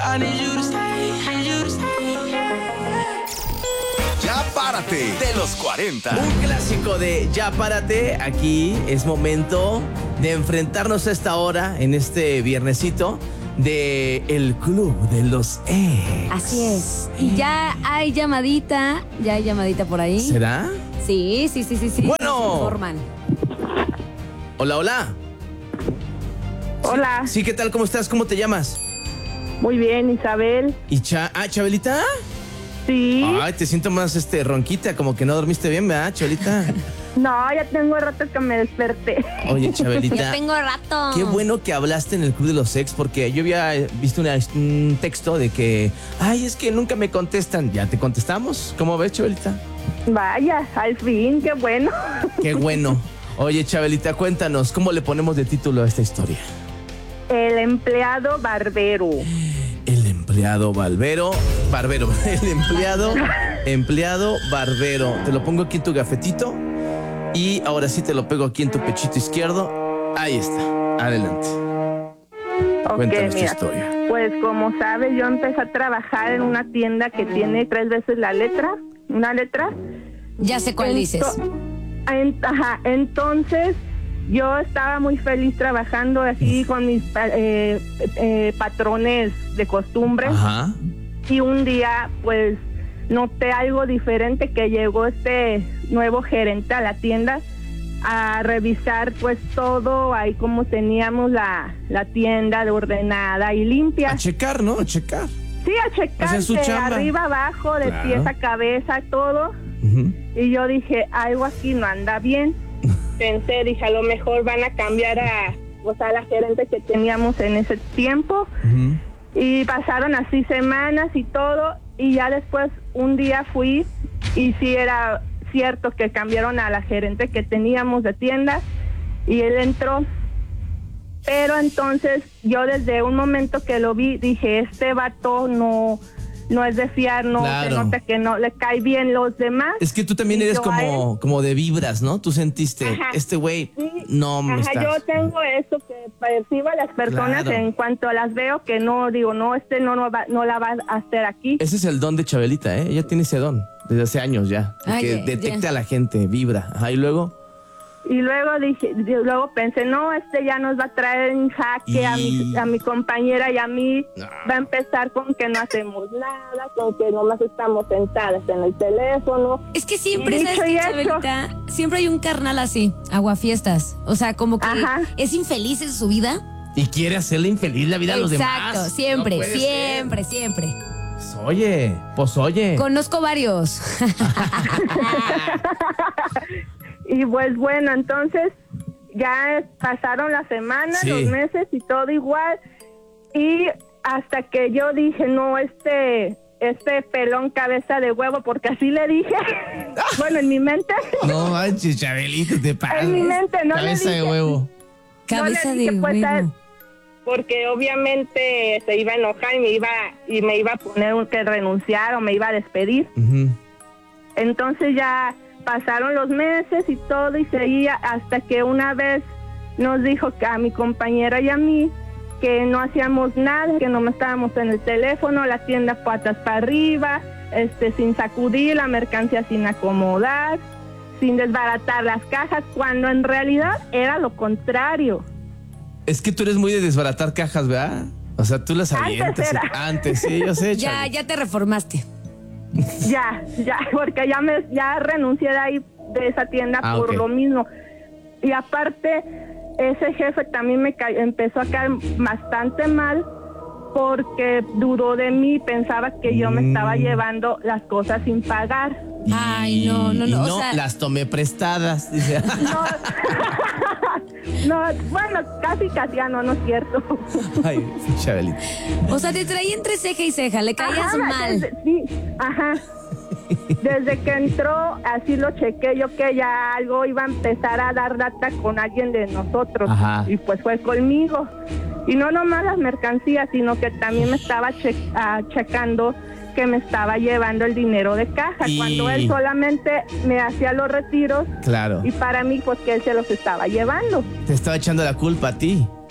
I need you to stay, need you to stay. Ya párate de los 40. Un clásico de Ya párate. Aquí es momento de enfrentarnos a esta hora, en este viernesito, de el Club de los Ex. Así es. Y ya hay llamadita por ahí. ¿Será? Sí. Bueno. Nos informan. Hola, hola. Hola, Sí, ¿qué tal? ¿Cómo estás? ¿Cómo te llamas? muy bien, Isabel. ¿Y Chabelita? Sí, Ay, te siento más ronquita, como que no dormiste bien, ¿verdad, Chabelita? no, ya tengo rato que me desperté. Oye, Chabelita. Ya tengo rato. Qué bueno que hablaste en el Club de los Ex, porque yo había visto un texto de que, ay, es que nunca me contestan. ¿Ya te contestamos? ¿Cómo ves, Chabelita? Vaya, al fin, qué bueno. Qué bueno. Oye, Chabelita, cuéntanos, ¿cómo le ponemos de título a esta historia? El empleado barbero. El empleado barbero. El empleado barbero. Te lo pongo aquí en tu gafetito y ahora sí te lo pego aquí en tu pechito izquierdo. Ahí está. Adelante. Ok, Cuéntanos tu mira, historia. pues como sabes, yo empecé a trabajar en una tienda que tiene 3 veces una letra. Ya sé cuál dices. Entonces, yo estaba muy feliz trabajando así con mis patrones de costumbre. Ajá. Y un día, pues, noté algo diferente, que llegó este nuevo gerente a la tienda a revisar, pues, todo ahí como teníamos la tienda de ordenada y limpia. A checar, ¿no? A checar. Sí, a checar Hacer su de chamba. arriba abajo, de Claro. pies a cabeza, todo. Ujú. Y yo dije, algo aquí no anda bien. Pensé, dije, a lo mejor van a cambiar a la gerente que teníamos en ese tiempo. Ujú. Y pasaron así semanas y todo, y ya después un día fui, y sí era cierto que cambiaron a la gerente que teníamos de tienda, y él entró. Pero entonces yo desde un momento que lo vi, dije, este vato no es de fiar, no Claro. se nota que no le cae bien los demás. Es que tú también Y eres yo a él- como de vibras, ¿no? Tú sentiste, Ajá. este güey Sí, no me está... yo tengo eso, que percibo a las personas Claro. en cuanto las veo, que no, digo, no, no la va a hacer aquí. Ese es el don de Chabelita, ¿eh? Ella tiene ese don desde hace años ya. Ay, Que ya. detecta a la gente, vibra. Ajá, y luego... Y luego pensé, no, ya nos va a traer en jaque a mi compañera y a mí. No. Va a empezar con que no hacemos nada, con que nomás estamos sentadas en el teléfono. Es que siempre, Y ¿sabes dicho qué, y hecho. Chabelita? Siempre hay un carnal así, aguafiestas. O sea, como que Ajá. es infeliz en su vida. Y quiere hacerle infeliz la vida a los demás. Exacto, siempre, No puede siempre, siempre. ser. Pues oye. Conozco varios. Y pues bueno, entonces ya pasaron las semanas, Sí. los meses y todo igual. Y hasta que yo dije, no, este pelón cabeza de huevo, porque así le dije. Bueno, en mi mente. No manches, Chabelita, te pasas. En mi mente no le Cabeza de dije. huevo. Cabeza No le dije, de pues, huevo. Porque obviamente se iba a enojar y me iba a poner que renunciar o me iba a despedir. Ujú. Entonces ya pasaron los meses y todo, y seguía hasta que una vez nos dijo que a mi compañera y a mí que no hacíamos nada, que no estábamos en el teléfono, la tienda patas para arriba, sin sacudir, la mercancía sin acomodar, sin desbaratar las cajas, cuando en realidad era lo contrario. Es que tú eres muy de desbaratar cajas, ¿verdad? O sea, tú las Antes avientas. era. Antes, sí, yo sé, Ya, Chabe. ya te reformaste. Ya, porque ya renuncié de ahí, de esa tienda, por ok. lo mismo. Y aparte, ese jefe también empezó a caer bastante mal, porque dudó de mí, pensaba que yo me estaba llevando las cosas sin pagar. Ay, no, Y o no, sea, las tomé prestadas, dice. No, no, bueno, casi no es cierto. Ay, Chabelita. o sea, te traía entre ceja y ceja, le caías Ajá, mal. Sí, ajá. Desde que entró, así lo chequé yo, que ya algo iba a empezar a dar data con alguien de nosotros. Ajá. Y pues fue conmigo. Y no nomás las mercancías, sino que también me estaba checando que me estaba llevando el dinero de caja, Y- cuando él solamente me hacía los retiros. Claro. Y para mí, pues que él se los estaba llevando. Te estaba echando la culpa a ti.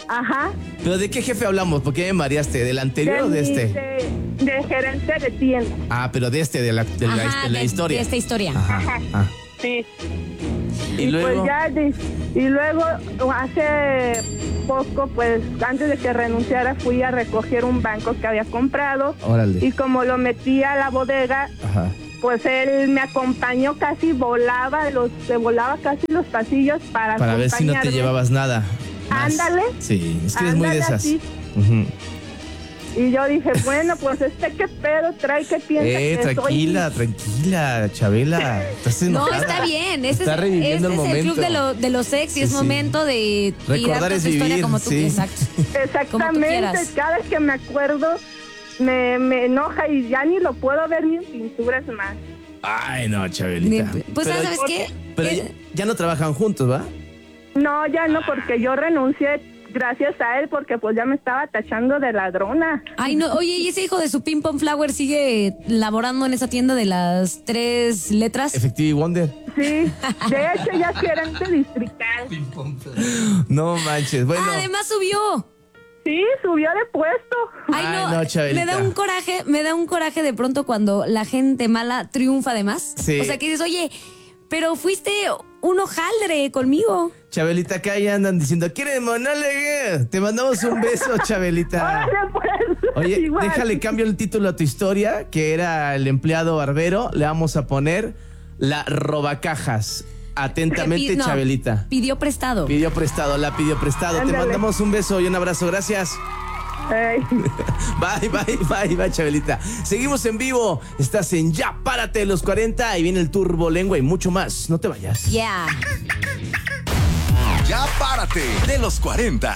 Ajá. ¿Pero de qué jefe hablamos? ¿Por qué me mareaste? ¿Del anterior o de este? De gerente de tienda. Ah, pero de este, de la Ajá, historia. de esta historia. Ajá. Ah. Sí. Y luego. Pues ya, y luego hace poco, pues antes de que renunciara, fui a recoger un banco que había comprado. Órale. Y como lo metí a la bodega, Ajá. pues él me acompañó, casi se volaba casi los pasillos para Para ver si no te acompañarme. llevabas nada. Más. Ándale. Sí, es que eres muy de Ándale, esas. así. Ujú. Y yo dije, bueno, pues qué pedo trae, qué piensa que Tranquila, Chabela. Estás No, enojada. está bien. Este Está reviviendo el es momento. el club de los ex y Sí, es sí. momento de Recordar tirar es tu historia vivir, como tú. sí. Exacto. Como tú exactamente, quieras. cada vez que me acuerdo me enoja y ya ni lo puedo ver ni en pinturas más. Ay, no, Chabelita. Pues, Pero- ¿sabes qué? Pero ya no trabajan juntos, ¿va? No, ya no, porque yo renuncié gracias a él, porque pues ya me estaba tachando de ladrona. Ay, no, oye, ¿y ese hijo de su Ping Pong Flower sigue laborando en esa tienda de las 3 letras? Effective Wonder. Sí, de hecho ya es gerente distrital. No manches. Bueno, Además subió. Sí, subió de puesto. Ay, Ay, no, no, Chabelita. me da un coraje de pronto cuando la gente mala triunfa de más. Sí. O sea, que dices, oye, pero fuiste un hojaldre conmigo. Chabelita, acá ya andan diciendo, ¿quieres monólogo? Te mandamos un beso, Chabelita. Órale, pues. Oye, Igual. déjale cambio el título a tu historia, que era el empleado barbero. Le vamos a poner la robacajas. Atentamente, No, Chabelita. Pidió prestado. La pidió prestado. Te Ándale. mandamos un beso y un abrazo. Gracias. Ey. Bye, Chabelita. Seguimos en vivo. Estás en Ya Párate los 40 y viene el Turbo Lengua y mucho más. No te vayas. Yeah. Ya párate de los 40.